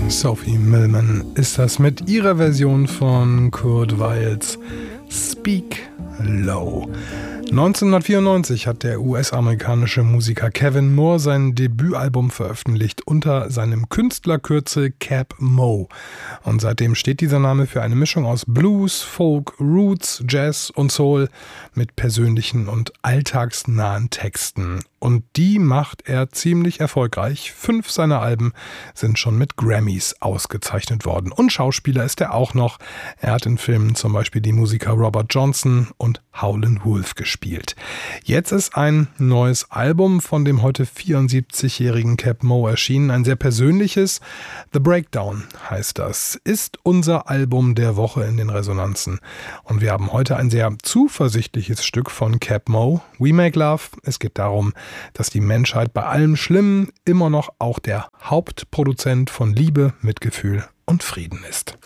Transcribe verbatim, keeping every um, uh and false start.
Sophie Millman ist das mit ihrer Version von Kurt Weils Speak Low. neunzehnhundertvierundneunzig hat der U S-amerikanische Musiker Kevin Moore sein Debütalbum veröffentlicht unter seinem Künstlerkürzel Cap Mo. Und seitdem steht dieser Name für eine Mischung aus Blues, Folk, Roots, Jazz und Soul mit persönlichen und alltagsnahen Texten. Und die macht er ziemlich erfolgreich. Fünf seiner Alben sind schon mit Grammys ausgezeichnet worden. Und Schauspieler ist er auch noch. Er hat in Filmen zum Beispiel die Musiker Robert Johnson und Howlin' Wolf gespielt. Jetzt ist ein neues Album von dem heute vierundsiebzigjährigen Cap Mo erschienen. Ein sehr persönliches. The Breakdown heißt das. Ist unser Album der Woche in den Resonanzen. Und wir haben heute ein sehr zuversichtliches Stück von Cap Mo. We Make Love. Es geht darum, dass die Menschheit bei allem Schlimmen immer noch auch der Hauptproduzent von Liebe, Mitgefühl und Frieden ist.